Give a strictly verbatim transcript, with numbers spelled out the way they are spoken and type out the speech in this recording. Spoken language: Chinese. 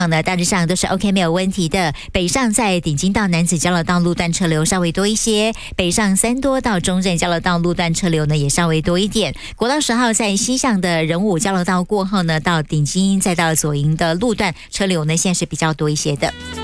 呢大致上都是 OK 没有问题的。北上在顶金到南子交流道路段车流稍微多一些，北上三多到中正交流道路段车流呢也稍微多一点。国道十号在西向的仁武交流道过后呢，到顶金再到左营的路段车流呢现在是比较多一些的。